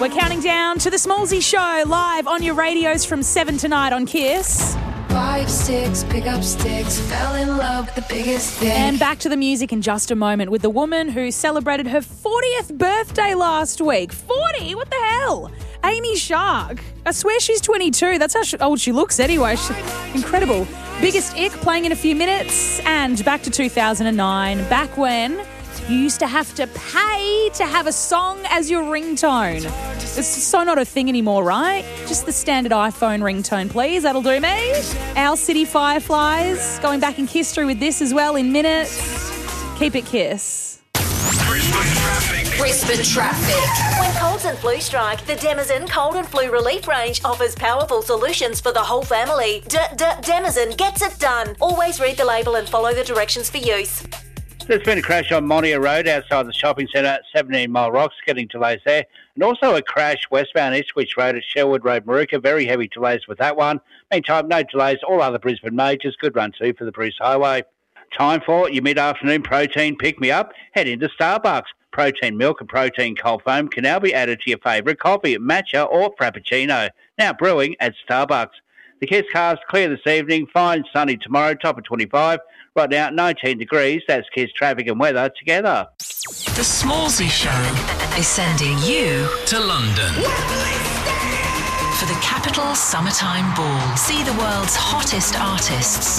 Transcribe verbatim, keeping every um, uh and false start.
We're counting down to the Smallsy Show live on your radios from seven tonight on Kiss. Five, six, pick up sticks, fell in love with the biggest dick. And back to the music in just a moment with the woman who celebrated her fortieth birthday last week. forty? What the hell? Amy Shark. I swear she's twenty-two. That's how old she looks anyway. She's incredible. Biggest Ick playing in a few minutes. And back to two thousand nine, back when you used to have to pay to have a song as your ringtone. It's so not a thing anymore, right? Just the standard iPhone ringtone, please. That'll do me. Our City Fireflies going back in history with this as well in minutes. Keep it Kiss. Brisbane traffic. Brisbane traffic. When colds and flu strike, the Denizen Cold and Flu Relief range offers powerful solutions for the whole family. D-D-Denizen gets it done. Always read the label and follow the directions for use. There's been a crash on Monia Road outside the shopping centre, seventeen Mile Rocks, getting delays there. And also a crash westbound Ipswich Road at Sherwood Road, Maruka. Very heavy delays with that one. Meantime, no delays. All other Brisbane majors. Good run too for the Bruce Highway. Time for your mid-afternoon protein pick-me-up. Head into Starbucks. Protein milk and protein cold foam can now be added to your favourite coffee, matcha or frappuccino. Now brewing at Starbucks. The Kiss cars clear this evening. Fine, sunny tomorrow, top of twenty-five. Right now, nineteen degrees. That's Kiss traffic and weather together. The Smallsy Show Is sending you to London. for the Capital Summertime Ball. See the world's hottest artists